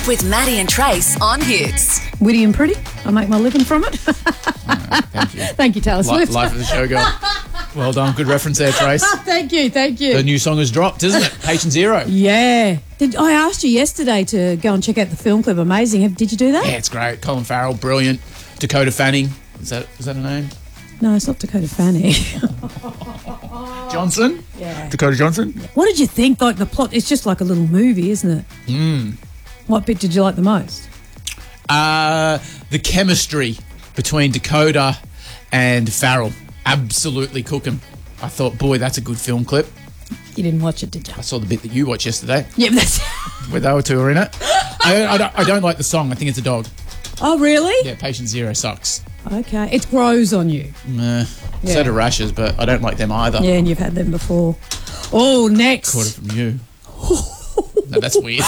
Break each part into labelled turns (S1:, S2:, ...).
S1: with Maddie and Trace on Hits.
S2: Witty and pretty. I make my living from it.
S3: Thank you.
S2: Thank you, Taylor Swift.
S3: Life of the show girl. Well done. Good reference there, Trace.
S2: Thank you.
S3: The new song has dropped, isn't it? Patient Zero.
S2: Yeah. I asked you yesterday to go and check out the film clip. Amazing. Did you do that?
S3: Yeah, it's great. Colin Farrell, brilliant. Dakota Fanning. Is that her name?
S2: No, it's not Dakota Fanning.
S3: Johnson?
S2: Yeah.
S3: Dakota Johnson?
S2: What did you think? Like the plot, it's just like a little movie, isn't it? What bit did you like the most?
S3: The chemistry between Dakota and Farrell. Absolutely cooking. I thought, boy, that's a good film clip.
S2: You didn't watch it, did you?
S3: I saw the bit that you watched yesterday.
S2: Yeah, but that's...
S3: Where they were two are in it. I don't like the song. I think it's a dog.
S2: Oh, really?
S3: Yeah, Patient Zero sucks.
S2: Okay. It grows on you.
S3: So do rashes, but I don't like them either.
S2: Yeah, and you've had them before. Oh, next.
S3: Caught it from you. No, that's weird.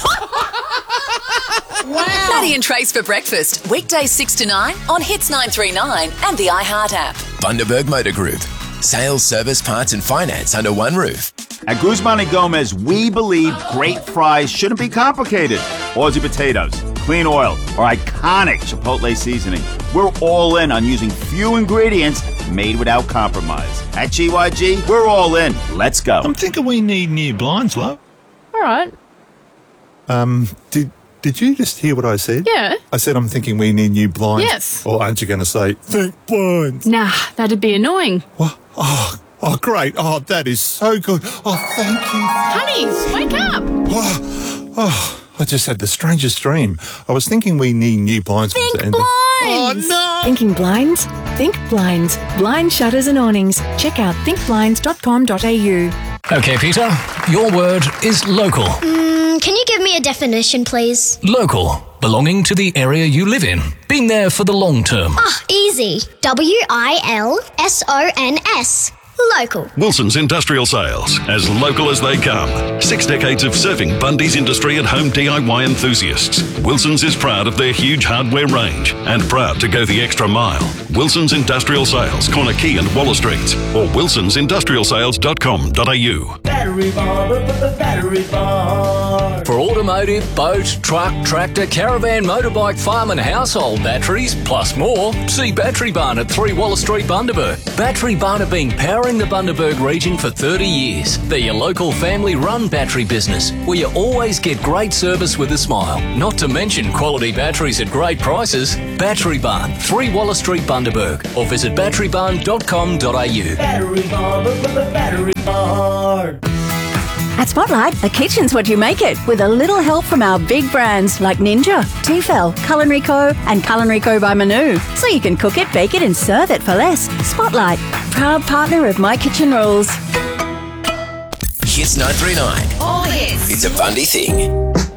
S2: Wow.
S1: Maddie and Trace for breakfast. Weekdays 6 to 9 on Hits 939 and the iHeart app.
S4: Bundaberg Motor Group. Sales, service, parts and finance under one roof.
S5: At Guzman & Gomez, we believe great fries shouldn't be complicated. Aussie potatoes, clean oil, or iconic Chipotle seasoning. We're all in on using few ingredients made without compromise. At GYG, we're all in. Let's go.
S6: I'm thinking we need new blinds, love.
S7: All right.
S6: Did you just hear what I said?
S7: Yeah.
S6: I said I'm thinking we need new blinds.
S7: Yes.
S6: Or aren't you going to say, think blinds?
S7: Nah, that'd be annoying.
S6: What? Oh, great. Oh, that is so good. Oh, thank you.
S7: Honey, wake up.
S6: I just had the strangest dream. I was thinking we need new blinds.
S7: Think
S6: Oh,
S7: blinds.
S6: no.
S8: Thinking blinds? Think blinds. Blind shutters and awnings. Check out thinkblinds.com.au.
S9: Okay, Peter, your word is local.
S10: Can you give me a definition, please?
S9: Local, belonging to the area you live in. Been there for the long term.
S10: Easy. WILSONS. Local.
S11: Wilson's Industrial Sales, as local as they come. 6 decades of serving Bundy's industry and home DIY enthusiasts. Wilson's is proud of their huge hardware range and proud to go the extra mile. Wilson's Industrial Sales, Corner Key and Waller Streets, or wilsonsindustrialsales.com.au.
S12: Battery Barber, put the battery bar.
S9: For automotive, boat, truck, tractor, caravan, motorbike, farm and household batteries, plus more, see Battery Barn at 3 Waller Street, Bundaberg. Battery Barn have been powering the Bundaberg region for 30 years. They're your local family-run battery business, where you always get great service with a smile. Not to mention quality batteries at great prices. Battery Barn, 3 Waller Street, Bundaberg, or visit batterybarn.com.au.
S12: Battery Barber, put the battery bar.
S8: At Spotlight, a kitchen's what you make it, with a little help from our big brands like Ninja, Tefal, Culinary Co. and Culinary Co. by Manu. So you can cook it, bake it and serve it for less. Spotlight, proud partner of My Kitchen Rules.
S4: Hits 939.
S1: All hits.
S4: It's a Bundy thing.